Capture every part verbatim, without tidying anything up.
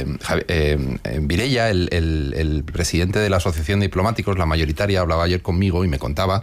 eh, Virella, el, el, el presidente de la Asociación de Diplomáticos, la mayoritaria, hablaba ayer conmigo y me contaba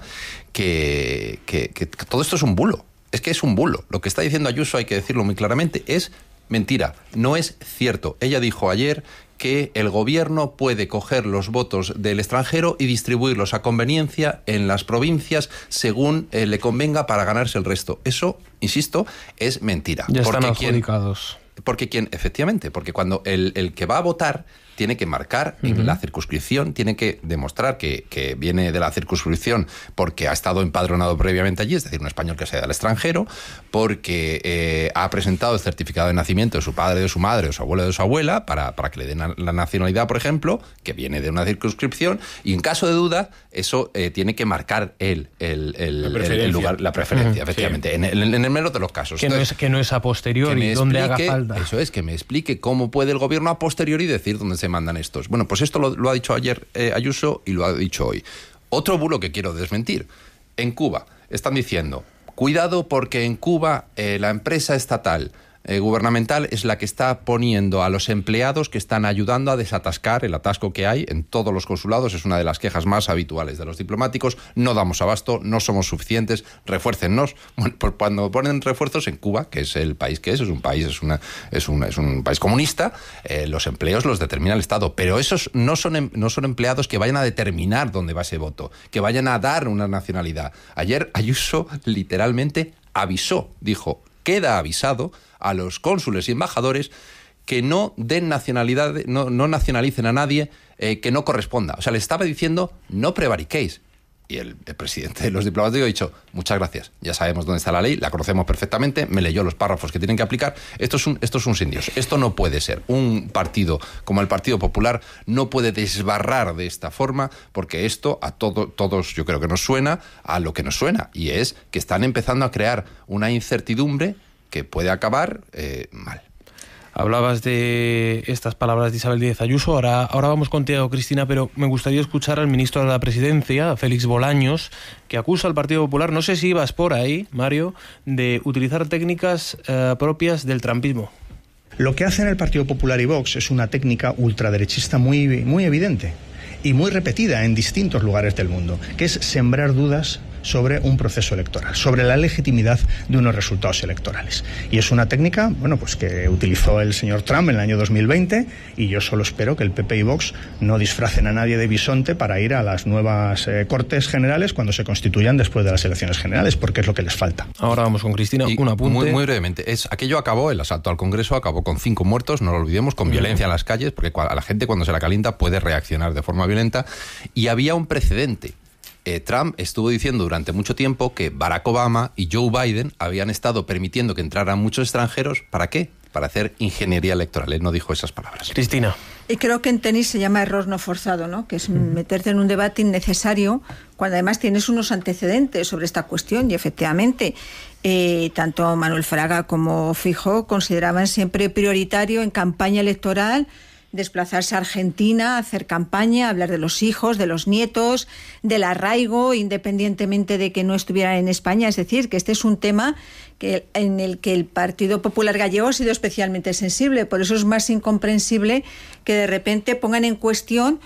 que, que, que todo esto es un bulo. Es que es un bulo. Lo que está diciendo Ayuso, hay que decirlo muy claramente, es mentira. No es cierto. Ella dijo ayer que el gobierno puede coger los votos del extranjero y distribuirlos a conveniencia en las provincias según eh, le convenga para ganarse el resto. Eso, insisto, es mentira. Ya están porque adjudicados. Quien, porque quien, efectivamente, porque cuando el, el que va a votar tiene que marcar en uh-huh. la circunscripción, tiene que demostrar que, que viene de la circunscripción porque ha estado empadronado previamente allí, es decir, un español que sea del extranjero, porque eh, ha presentado el certificado de nacimiento de su padre, de su madre, de su abuelo, de su abuela, para, para que le den la nacionalidad, por ejemplo, que viene de una circunscripción, y en caso de duda, eso eh, tiene que marcar él el, el, el, el lugar, la preferencia, uh-huh. efectivamente, sí. en, el, en el menor de los casos. Que, Entonces, no, es, que no es a posteriori, donde haga falta. Eso es, que me explique cómo puede el gobierno a posteriori decir dónde se mandan estos. Bueno, pues esto lo, lo ha dicho ayer eh, Ayuso y lo ha dicho hoy. Otro bulo que quiero desmentir. En Cuba están diciendo, cuidado porque en Cuba eh, la empresa estatal eh, gubernamental es la que está poniendo a los empleados que están ayudando a desatascar el atasco que hay en todos los consulados. Es una de las quejas más habituales de los diplomáticos. No damos abasto, no somos suficientes, refuércennos. Bueno, pues cuando ponen refuerzos en Cuba, que es el país que es, es un país, es una, es una, es un país comunista, eh, los empleos los determina el Estado, pero esos no son, no son empleados que vayan a determinar dónde va ese voto, que vayan a dar una nacionalidad. Ayer Ayuso literalmente avisó, dijo, queda avisado a los cónsules y embajadores que no den nacionalidad, no, no nacionalicen a nadie eh, que no corresponda. O sea, le estaba diciendo, no prevariquéis. Y el, el presidente de los diplomáticos ha dicho, muchas gracias, ya sabemos dónde está la ley, la conocemos perfectamente, me leyó los párrafos que tienen que aplicar. Esto es un, esto es un sin Dios. Esto no puede ser. Un partido como el Partido Popular no puede desbarrar de esta forma, porque esto a todo, todos yo creo que nos suena a lo que nos suena, y es que están empezando a crear una incertidumbre que puede acabar eh, mal. Hablabas de estas palabras de Isabel Díaz Ayuso, ahora, ahora vamos contigo, Cristina, pero me gustaría escuchar al ministro de la Presidencia, Félix Bolaños, que acusa al Partido Popular, no sé si ibas por ahí, Mario, de utilizar técnicas eh, propias del trumpismo. Lo que hacen el Partido Popular y Vox es una técnica ultraderechista muy, muy evidente y muy repetida en distintos lugares del mundo, que es sembrar dudas sobre un proceso electoral, sobre la legitimidad de unos resultados electorales. Y es una técnica, bueno, pues que utilizó el señor Trump en el año dos mil veinte, y yo solo espero que el P P y Vox no disfracen a nadie de bisonte para ir a las nuevas eh, Cortes Generales cuando se constituyan después de las elecciones generales, porque es lo que les falta. Ahora vamos con Cristina, y un apunte. Muy, muy brevemente, es, aquello acabó, el asalto al Congreso acabó con cinco muertos, no lo olvidemos, con violencia en las calles, porque a la gente cuando se la calienta puede reaccionar de forma violenta, y había un precedente. Eh, Trump estuvo diciendo durante mucho tiempo que Barack Obama y Joe Biden habían estado permitiendo que entraran muchos extranjeros. ¿Para qué? Para hacer ingeniería electoral. Él no dijo esas palabras. Cristina. Y creo que en tenis se llama error no forzado, ¿no? Que es meterte en un debate innecesario cuando además tienes unos antecedentes sobre esta cuestión. Y efectivamente, eh, tanto Manuel Fraga como Feijóo consideraban siempre prioritario en campaña electoral desplazarse a Argentina, hacer campaña, hablar de los hijos, de los nietos, del arraigo, independientemente de que no estuvieran en España. Es decir, que este es un tema que, en el que el Partido Popular Gallego ha sido especialmente sensible. Por eso es más incomprensible que de repente pongan en cuestión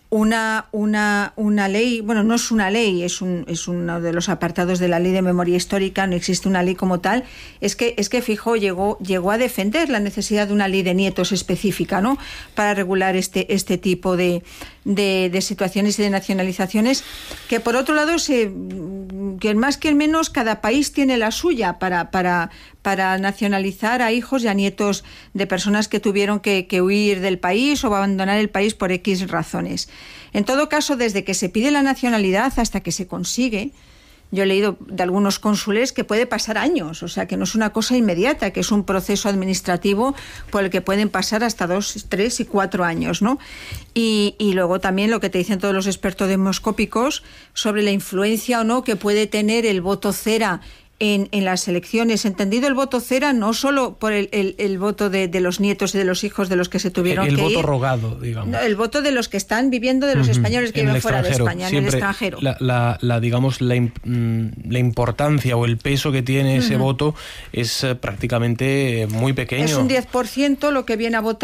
una una una ley, bueno, no es una ley, es un es uno de los apartados de la Ley de Memoria Histórica, no existe una ley como tal. Es que es que Feijóo llegó llegó a defender la necesidad de una ley de nietos específica, ¿no?, para regular este este tipo de de, de situaciones y de nacionalizaciones, que por otro lado se que más que el menos cada país tiene la suya para para para nacionalizar a hijos y a nietos de personas que tuvieron que, que huir del país o abandonar el país por X razones. En todo caso, desde que se pide la nacionalidad hasta que se consigue, yo he leído de algunos cónsules que puede pasar años, o sea que no es una cosa inmediata, que es un proceso administrativo por el que pueden pasar hasta dos, tres y cuatro años, ¿no? Y, y luego también lo que te dicen todos los expertos demoscópicos sobre la influencia o no que puede tener el voto cera En, en las elecciones, entendido el voto cera no solo por el, el, el voto de, de los nietos y de los hijos de los que se tuvieron el, el que ir. El voto rogado, digamos. No, el voto de los que están viviendo, de los uh-huh. españoles que viven fuera de España, en el extranjero. La, la, la, digamos, la, la importancia o el peso que tiene uh-huh. ese voto es prácticamente muy pequeño. Es un diez por ciento lo que viene a votar